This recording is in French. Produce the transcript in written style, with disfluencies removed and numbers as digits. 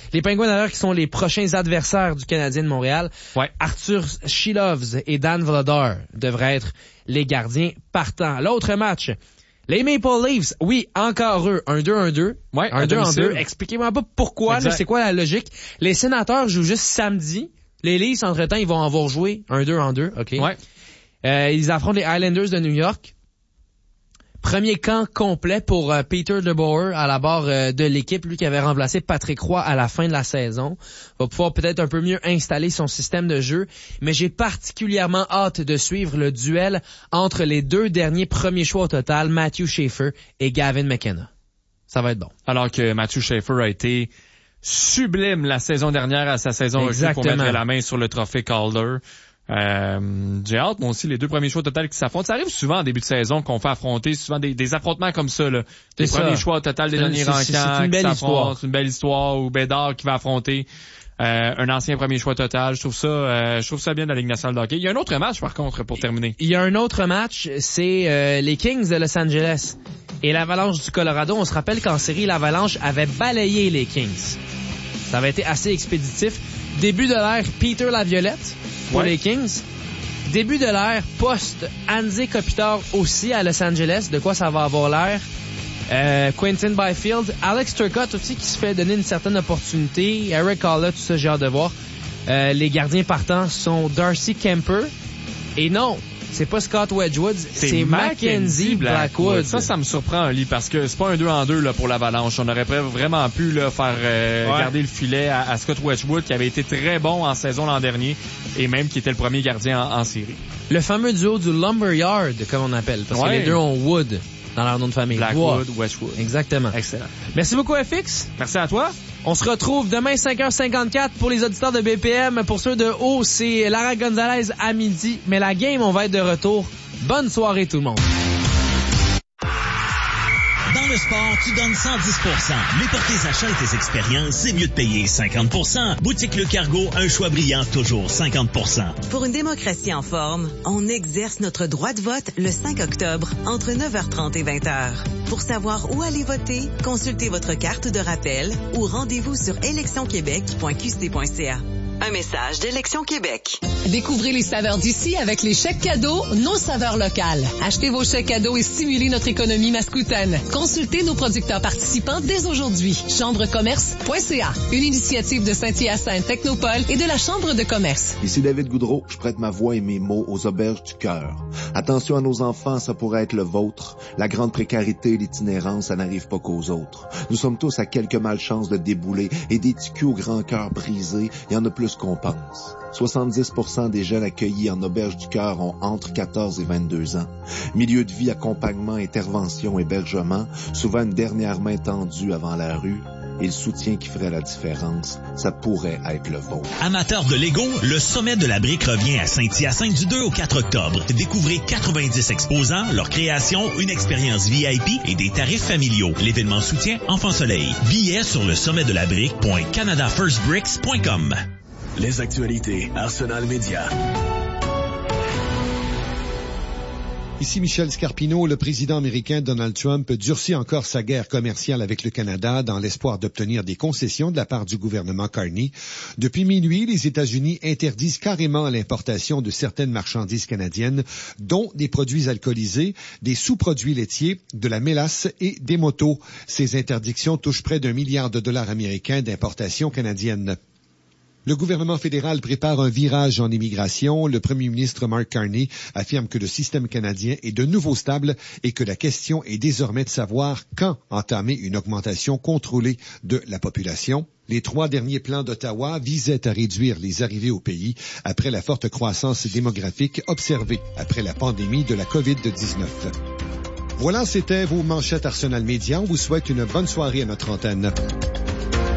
Les Penguins d'ailleurs qui sont les prochains adversaires du Canadien de Montréal. Ouais. Arthur Shilovs et Dan Vladar devraient être les gardiens partants. L'autre match, les Maple Leafs, oui, encore eux, 1-2-1-2. Ouais, 1-2-1-2. Expliquez-moi pas pourquoi, exact. mais c'est quoi la logique. Les Sénateurs jouent juste samedi. Les Leafs, entre-temps, ils vont en voir jouer 1-2-1-2. OK. Ouais. Ils affrontent les Islanders de New York. Premier camp complet pour Peter DeBoer à la barre de l'équipe, lui qui avait remplacé Patrick Roy à la fin de la saison. Va pouvoir peut-être un peu mieux installer son système de jeu, mais j'ai particulièrement hâte de suivre le duel entre les deux derniers premiers choix au total, Matthew Schaefer et Gavin McKenna. Ça va être bon. Alors que Matthew Schaefer a été sublime la saison dernière à sa saison recrue pour mettre la main sur le trophée Calder. J'ai hâte, moi aussi, les deux premiers choix au total qui s'affrontent. Ça arrive souvent en début de saison qu'on fait affronter souvent des affrontements comme ça, là. Des premiers choix au total des derniers rankings. C'est une belle histoire. C'est une belle histoire. Ou Bédard qui va affronter un ancien premier choix total. Je trouve ça bien de la Ligue nationale de hockey. Il y a un autre match, par contre, pour terminer. Il y a un autre match, c'est les Kings de Los Angeles et l'Avalanche du Colorado. On se rappelle qu'en série, l'Avalanche avait balayé les Kings. Ça avait été assez expéditif. Début de l'ère Peter Laviolette pour les Kings. Début de l'ère post-Anze Kopitar aussi à Los Angeles. De quoi ça va avoir l'air? Quentin Byfield. Alex Turcotte aussi qui se fait donner une certaine opportunité. Eric Haula, tout ça, j'ai hâte de voir. Les gardiens partants sont Darcy Kemper. Et non, c'est pas Scott Wedgwood, c'est Mackenzie Blackwood. Ça me surprend, Lee, parce que c'est pas un 2-en-2 là, pour l'Avalanche. On aurait vraiment pu là, faire garder le filet à Scott Wedgwood, qui avait été très bon en saison l'an dernier, et même qui était le premier gardien en série. Le fameux duo du Lumberyard, comme on appelle, parce que les deux ont Wood dans leur nom de famille. Blackwood, Wedgwood. Exactement. Excellent. Merci beaucoup, FX. Merci à toi. On se retrouve demain 5h54 pour les auditeurs de BPM. Pour ceux de haut, c'est Lara Gonzalez à midi. Mais la game, on va être de retour. Bonne soirée tout le monde. Dans le sport, tu donnes 110%. Mais pour tes achats et tes expériences, c'est mieux de payer 50%. Boutique Le Cargo, un choix brillant, toujours 50%. Pour une démocratie en forme, on exerce notre droit de vote le 5 octobre entre 9h30 et 20h. Pour savoir où aller voter, consultez votre carte de rappel ou rendez-vous sur électionquebec.qc.ca. Un message d'Élection Québec. Découvrez les saveurs d'ici avec les chèques cadeaux, nos saveurs locales. Achetez vos chèques cadeaux et stimulez notre économie mascoutaine. Consultez nos producteurs participants dès aujourd'hui. Chambrecommerce.ca. Une initiative de Saint-Hyacinthe Technopole et de la Chambre de commerce. Ici David Goudreau, je prête ma voix et mes mots aux auberges du cœur. Attention à nos enfants, ça pourrait être le vôtre. La grande précarité et l'itinérance, ça n'arrive pas qu'aux autres. Nous sommes tous à quelques malchances de débouler et des ticus au grand cœur brisé, il y en a plus qu'on pense. 70% des jeunes accueillis en auberge du cœur ont entre 14 et 22 ans. Milieu de vie, accompagnement, intervention, hébergement, souvent une dernière main tendue avant la rue. Et le soutien qui ferait la différence, ça pourrait être le vôtre. Amateurs de Lego, le Sommet de la Brique revient à Saint-Hyacinthe du 2 au 4 octobre. Découvrez 90 exposants, leur création, une expérience VIP et des tarifs familiaux. L'événement soutient Enfant Soleil. Billets sur le sommetdelabrique.canadafirstbricks.com. Les actualités Arsenal Média. Ici Michel Scarpino. Le président américain Donald Trump durcit encore sa guerre commerciale avec le Canada dans l'espoir d'obtenir des concessions de la part du gouvernement Carney. Depuis minuit, les États-Unis interdisent carrément l'importation de certaines marchandises canadiennes, dont des produits alcoolisés, des sous-produits laitiers, de la mélasse et des motos. Ces interdictions touchent près d'1 milliard de dollars américains d'importations canadiennes. Le gouvernement fédéral prépare un virage en immigration. Le premier ministre Mark Carney affirme que le système canadien est de nouveau stable et que la question est désormais de savoir quand entamer une augmentation contrôlée de la population. Les 3 derniers plans d'Ottawa visaient à réduire les arrivées au pays après la forte croissance démographique observée après la pandémie de la COVID-19. Voilà, c'était vos manchettes Arsenal Média. On vous souhaite une bonne soirée à notre antenne.